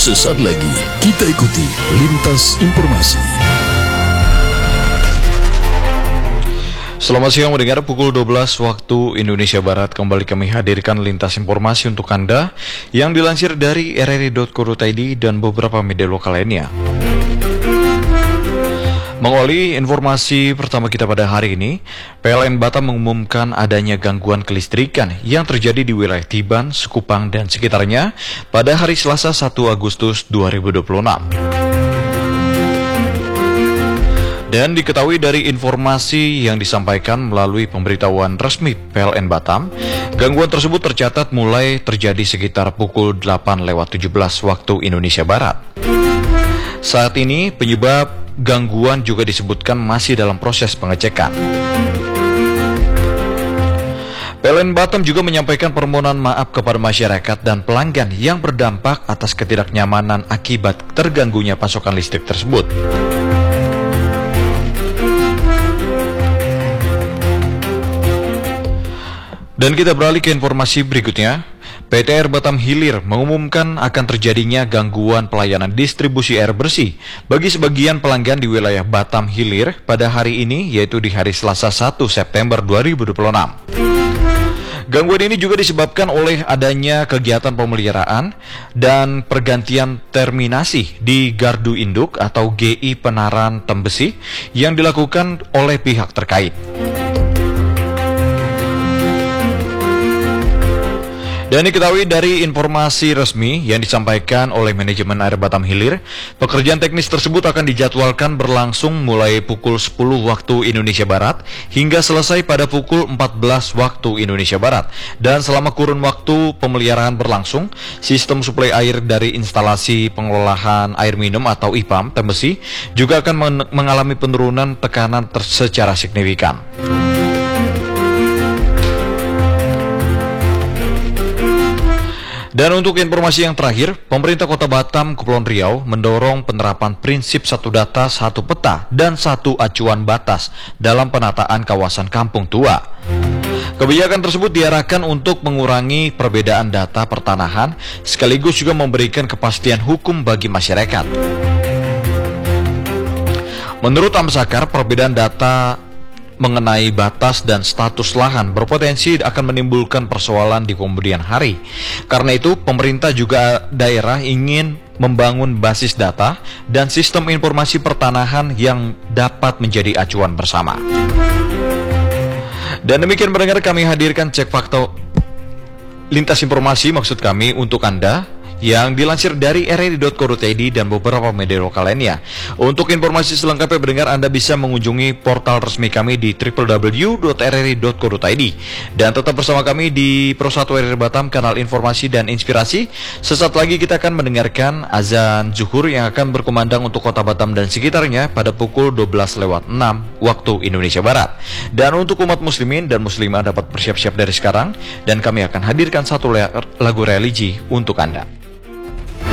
Sesaat lagi kita ikuti Lintas Informasi. Selamat siang mendengar, pukul 12 waktu Indonesia Barat kembali kami hadirkan Lintas Informasi untuk Anda yang dilansir dari rri.co.id dan beberapa media lokal lainnya. Mengawali informasi pertama kita pada hari ini, PLN Batam mengumumkan adanya gangguan kelistrikan yang terjadi di wilayah Tiban, Sekupang, dan sekitarnya pada hari Selasa 1 Agustus 2026. Dan diketahui dari informasi yang disampaikan melalui pemberitahuan resmi PLN Batam, gangguan tersebut tercatat mulai terjadi sekitar pukul 8:17 waktu Indonesia Barat. Saat ini penyebab gangguan juga disebutkan masih dalam proses pengecekan. PLN Batam juga menyampaikan permohonan maaf kepada masyarakat dan pelanggan yang berdampak atas ketidaknyamanan akibat terganggunya pasokan listrik tersebut. Dan kita beralih ke informasi berikutnya. PT Air Batam Hilir mengumumkan akan terjadinya gangguan pelayanan distribusi air bersih bagi sebagian pelanggan di wilayah Batam Hilir pada hari ini, yaitu di hari Selasa 1 September 2026. Gangguan ini juga disebabkan oleh adanya kegiatan pemeliharaan dan pergantian terminasi di Gardu Induk atau GI Penaran Tembesi yang dilakukan oleh pihak terkait. Dan diketahui dari informasi resmi yang disampaikan oleh manajemen Air Batam Hilir, pekerjaan teknis tersebut akan dijadwalkan berlangsung mulai pukul 10 waktu Indonesia Barat hingga selesai pada pukul 14 waktu Indonesia Barat. Dan selama kurun waktu pemeliharaan berlangsung, sistem suplai air dari instalasi pengelolaan air minum atau IPAM Tembesi juga akan mengalami penurunan tekanan secara signifikan. Dan untuk informasi yang terakhir, pemerintah Kota Batam, Kepulauan Riau mendorong penerapan prinsip satu data, satu peta, dan satu acuan batas dalam penataan kawasan kampung tua. Kebijakan tersebut diarahkan untuk mengurangi perbedaan data pertanahan, sekaligus juga memberikan kepastian hukum bagi masyarakat. Menurut Amsakar, perbedaan data mengenai batas dan status lahan berpotensi akan menimbulkan persoalan di kemudian hari. Karena itu, pemerintah juga daerah ingin membangun basis data dan sistem informasi pertanahan yang dapat menjadi acuan bersama. Dan demikian pendengar, kami hadirkan cek fakta lintas informasi maksud kami untuk Anda yang dilansir dari rri.co.id dan beberapa media lokal lainnya. Untuk informasi selengkapnya pendengar, Anda bisa mengunjungi portal resmi kami di www.rri.co.id. Dan tetap bersama kami di Pro 1 RRI Batam, kanal informasi dan inspirasi. Sesaat lagi kita akan mendengarkan azan zuhur yang akan berkumandang untuk Kota Batam dan sekitarnya pada pukul 12:06 waktu Indonesia Barat. Dan untuk umat muslimin dan muslimah dapat bersiap-siap dari sekarang, dan kami akan hadirkan satu lagu religi untuk Anda.